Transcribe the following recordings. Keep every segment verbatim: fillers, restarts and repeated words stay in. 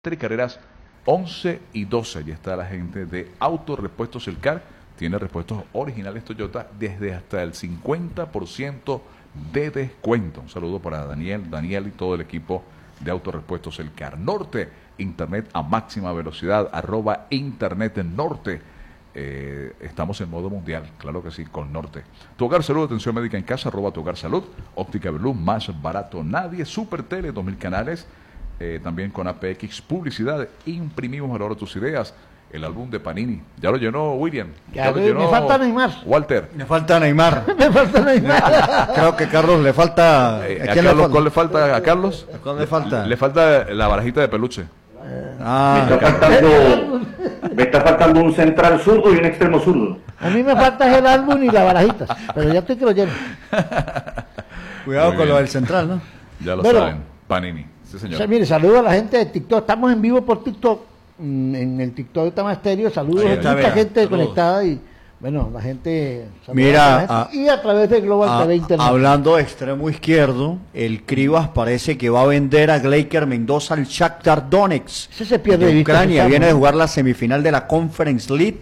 Entre carreras once y doce, allí está la gente de Autorepuestos El Car. Tiene repuestos originales Toyota desde hasta el cincuenta por ciento de descuento. Un saludo para Daniel, Daniel y todo el equipo de Autorepuestos El Car. Norte, internet a máxima velocidad, arroba internet norte. Eh, estamos en modo mundial, claro que sí, con Norte. Tu Hogar Salud, atención médica en casa, arroba Tu Hogar Salud. Óptica Blue, más barato nadie. Super Tele, dos mil canales. Eh, también con A P X Publicidad. Imprimimos ahora tus ideas. El álbum de Panini. Ya lo llenó William. Ya, ya lo llenó me falta Neymar. Walter. Me falta Neymar. me falta Neymar. Creo que Carlos le falta. Eh, ¿A ¿A quién Carlos, le ¿Cuál falta? le falta a Carlos? ¿Cuál le falta? Le, le falta la barajita de peluche. Ah, Me está faltando, me está faltando un central zurdo y un extremo zurdo. A mí me falta el álbum y la barajita. Pero ya estoy que lo lleno. cuidado Muy con bien. lo del central, ¿no? Ya lo Bueno. saben. Panini. Sí, O señor. sea, mire, saludos a la gente de TikTok. Estamos en vivo por TikTok. Mm, En el TikTok de Tama Estéreo. Saludos Ahí a está, mucha vea, gente saludos. conectada y, bueno, la gente. saludos Mira, a la gente. a- y a través de Global Ah, T V Internet. hablando de extremo izquierdo, el Cribas parece que va a vender a Gleiker Mendoza al Shakhtar Donetsk Ese se pierde de de vista, Ucrania. Gustavo. Viene de jugar la semifinal de la Conference League,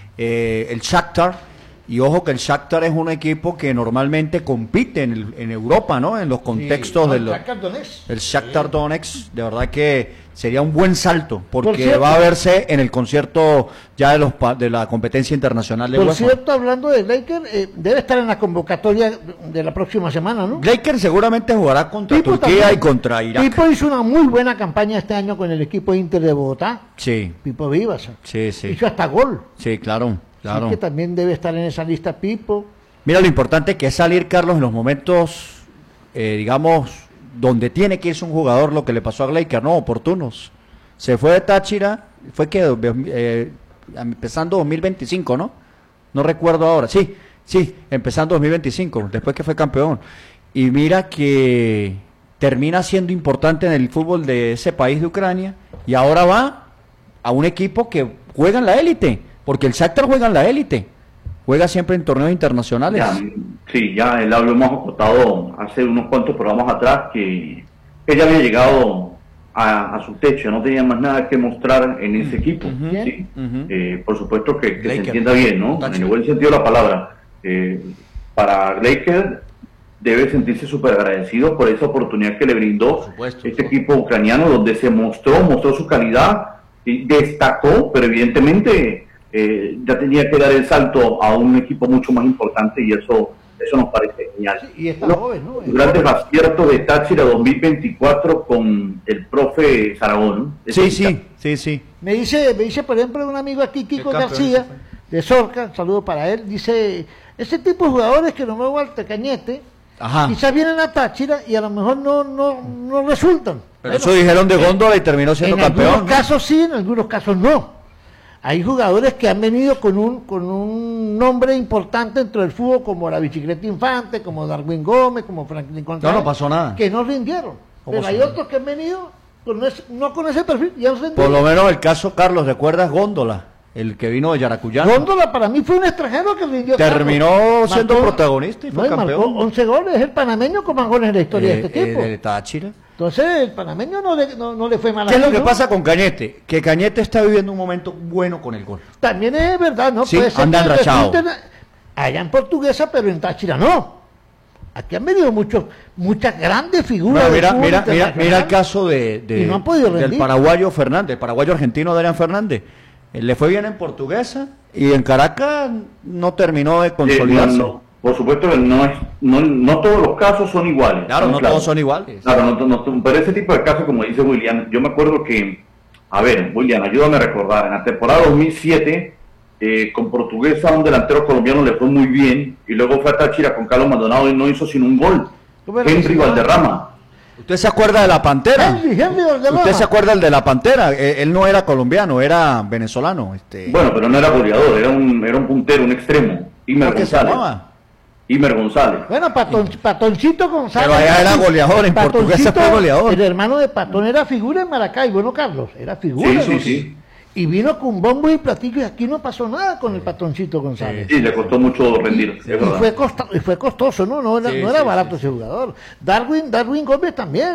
eh, el Shakhtar. Y ojo que el Shakhtar es un equipo que normalmente compite en, el- en Europa, ¿no? En los contextos Sí, de no, los... Shakhtar Donetsk. El Shakhtar Donetsk, de verdad que sería un buen salto, Por porque cierto- va a verse en el concierto ya de los pa- de la competencia internacional de Por UEFA. cierto, hablando de Laker, eh, debe estar en la convocatoria de la próxima semana, ¿no? Gleiker seguramente jugará contra Pipo Turquía también. y contra Irak. Pipo hizo una muy buena campaña este año con el equipo Inter de Bogotá. Sí, Pipo Vivas. sí, sí. Hizo hasta gol. Sí, claro, claro. Así que también debe estar en esa lista Pipo. Mira lo importante que es salir, Carlos, en los momentos, eh, digamos, donde tiene que irse un jugador, lo que le pasó a Gleiker, no, oportunos. Se fue de Táchira, fue que eh, empezando dos mil veinticinco, ¿no? No recuerdo ahora, sí, sí, empezando dos mil veinticinco, después que fue campeón. Y mira que termina siendo importante en el fútbol de ese país de Ucrania y ahora va a un equipo que juega en la élite, porque el Shakhtar juega en la élite, juega siempre en torneos internacionales. Ya, sí, ya el lo hemos acotado hace unos cuantos programas atrás que ella había llegado a, a su techo, no tenía más nada que mostrar en ese equipo. Ujú. ¿sí? Ujú. Eh, por supuesto que, que se Gleiker. entienda bien, ¿no? Táchira. En el buen sentido de la palabra. Eh, para Gleiker debe sentirse súper agradecido por esa oportunidad que le brindó Por supuesto, este sí. equipo ucraniano, donde se mostró, mostró su calidad, y destacó, pero evidentemente eh, ya tenía que dar el salto a un equipo mucho más importante y eso eso nos parece genial. Y está Uno joven, ¿no? de los grandes aciertos de Táchira dos mil veinticuatro con el profe Saragón. Sí, sí, sí, sí. Me dice, me dice, por ejemplo, un amigo aquí, Kiko campeón García, ese fue. de Sorca, saludo para él, dice, ese tipo de jugadores que nombró Walter Cañete, Ajá. quizás vienen a Táchira y a lo mejor no, no, no resultan. Pero Bueno, eso dijeron de Góndola y terminó siendo en campeón. algunos ¿no? casos sí, en algunos casos no. Hay jugadores que han venido con un con un nombre importante dentro del fútbol, como la Bicicleta Infante, como Darwin Gómez, como Franklin Contreras, No, no pasó nada. que no rindieron. ¿Cómo Pero hay se- otros que han venido con ese- no con ese perfil y han rendido. Por lo menos el caso, Carlos, ¿recuerdas Góndola? El que vino de Yaracuyán. Góndola para mí fue un extranjero que rindió. Terminó tanto. siendo Marcó- protagonista y fue no, y campeón. marcó once goles, es el panameño con más goles en la historia Eh, de este eh, equipo. de Táchira. Entonces el panameño no le, no, no le fue mal. ¿Qué es lo así, que ¿no? pasa con Cañete? Que Cañete está viviendo un momento bueno con el gol. También es verdad, ¿no? Sí, Puede ser anda que enrachado. resulten allá en Portuguesa, pero en Táchira no. Aquí han venido muchos, muchas grandes figuras. Bueno, del mira, fútbol mira, mira, internacional. mira el caso de, de- Y no han podido del rendir. paraguayo Fernández, el paraguayo argentino Adrián Fernández. Él le fue bien en Portuguesa y en Caracas no terminó de Eh, consolidarse. no, no, por supuesto que no, es, no, no todos los casos son iguales. Claro, no todos son iguales. Claro, no, no, pero ese tipo de casos, como dice William, yo me acuerdo que, a ver, William, ayúdame a recordar, en la temporada dos mil siete, eh, con Portuguesa, un delantero colombiano le fue muy bien, y luego fue a Táchira con Carlos Maldonado y no hizo sino un gol. ¿Cómo era que Henry se llama? Valderrama. ¿Usted se acuerda de la Pantera? Henry, Henry Valderrama. ¿Usted se acuerda del de la Pantera? Eh, Él no era colombiano, era venezolano. Este, Bueno, pero no era goleador, era un, era un puntero, un extremo. Imer ¿Cómo que se González. llamaba? Imer González. Bueno, Patón, Patoncito González. Pero allá era goleador, en Portuguesa fue goleador. El hermano de Patón era figura en Maracaibo, ¿no, Carlos? Era figura. Sí, sí, sí. Y vino con bombo y platillo y aquí no pasó nada con el Patoncito González. Sí, le costó mucho rendir, es Y verdad. fue, costa- y fue costoso, ¿no? No era, Sí, no era sí, barato sí, ese jugador. Darwin, Darwin Gómez también.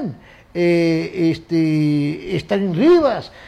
eh, este, Stalin Rivas,